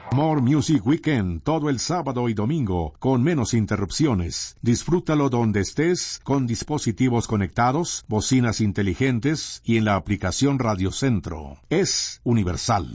More Music Weekend, todo el sábado y domingo, con menos interrupciones. Disfrútalo donde estés, con dispositivos conectados, bocinas inteligentes y en la aplicación Radio Centro. Es universal.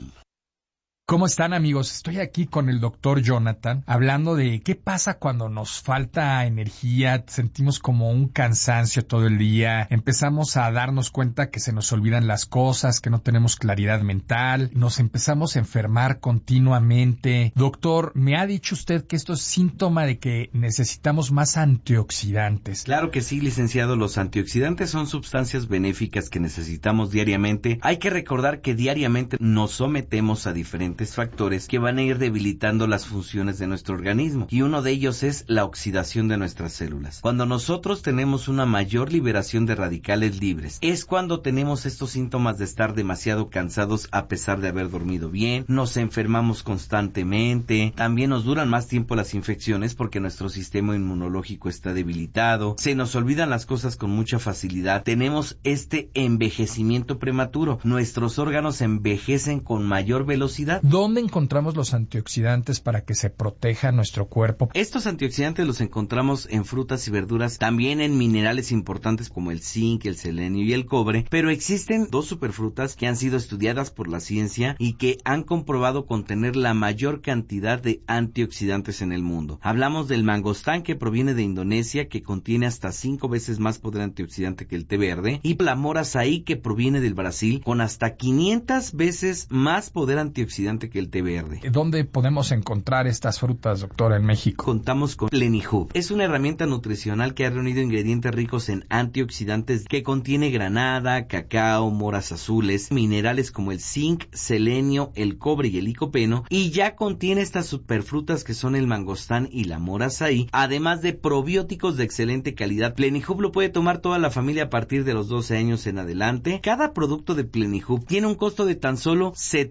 ¿Cómo están, amigos? Estoy aquí con el doctor Jonathan hablando de qué pasa cuando nos falta energía, sentimos como un cansancio todo el día, empezamos a darnos cuenta que se nos olvidan las cosas, que no tenemos claridad mental, nos empezamos a enfermar continuamente. Doctor, me ha dicho usted que esto es síntoma de que necesitamos más antioxidantes. Claro que sí, licenciado. Los antioxidantes son sustancias benéficas que necesitamos diariamente. Hay que recordar que diariamente nos sometemos a diferentes factores que van a ir debilitando las funciones de nuestro organismo, y uno de ellos es la oxidación de nuestras células. Cuando nosotros tenemos una mayor liberación de radicales libres, es cuando tenemos estos síntomas de estar demasiado cansados a pesar de haber dormido bien, nos enfermamos constantemente, también nos duran más tiempo las infecciones porque nuestro sistema inmunológico está debilitado, se nos olvidan las cosas con mucha facilidad, tenemos este envejecimiento prematuro, nuestros órganos envejecen con mayor velocidad. ¿Dónde encontramos los antioxidantes para que se proteja nuestro cuerpo? Estos antioxidantes los encontramos en frutas y verduras, también en minerales importantes como el zinc, el selenio y el cobre, pero existen dos superfrutas que han sido estudiadas por la ciencia y que han comprobado contener la mayor cantidad de antioxidantes en el mundo. Hablamos del mangostán, que proviene de Indonesia, que contiene hasta 5 veces más poder antioxidante que el té verde, y la mora azaí, que proviene del Brasil, con hasta 500 veces más poder antioxidante que el té verde. ¿Dónde podemos encontrar estas frutas, doctor, en México? Contamos con Plenihub. Es una herramienta nutricional que ha reunido ingredientes ricos en antioxidantes que contiene granada, cacao, moras azules, minerales como el zinc, selenio, el cobre y el licopeno, y ya contiene estas superfrutas que son el mangostán y la mora azaí, además de probióticos de excelente calidad. Plenihub lo puede tomar toda la familia a partir de los 12 años en adelante. Cada producto de Plenihub tiene un costo de tan solo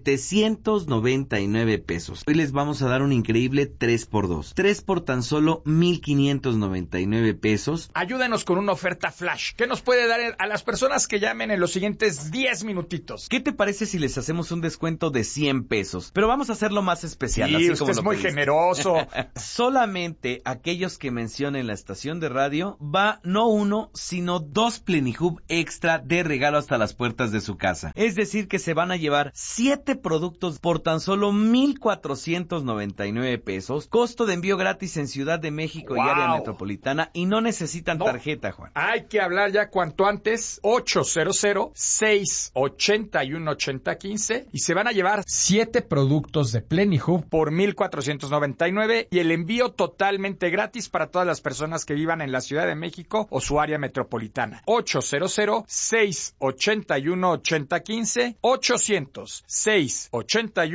799 pesos. Hoy les vamos a dar un increíble 3x2. 3 por tan solo 1,599 pesos. Ayúdenos con una oferta flash. ¿Qué nos puede dar a las personas que llamen en los siguientes 10 minutitos? ¿Qué te parece si les hacemos un descuento de 100 pesos? Pero vamos a hacerlo más especial. Sí, así usted como es muy pediste. generoso. Solamente aquellos que mencionen la estación de radio va no uno, sino 2 Plenihub extra de regalo hasta las puertas de su casa. Es decir, que se van a llevar 7 productos por tan solo 1,499 pesos, costo de envío gratis en Ciudad de México y área metropolitana, y no necesitan tarjeta, Juan. Hay que hablar ya cuanto antes, 800-681-8015, y se van a llevar 7 productos de Plenihub por 1,499 y el envío totalmente gratis para todas las personas que vivan en la Ciudad de México o su área metropolitana. 800-681-8015, 800-681-8015,